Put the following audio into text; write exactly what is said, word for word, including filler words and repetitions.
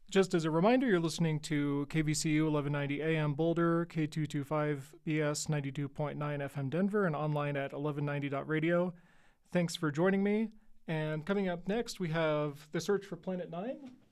Just as a reminder, you're listening to K V C U eleven ninety A M Boulder, K two twenty-five B S ninety-two point nine F M Denver, and online at eleven ninety dot radio. Thanks for joining me. And coming up next, we have The Search for Planet Nine.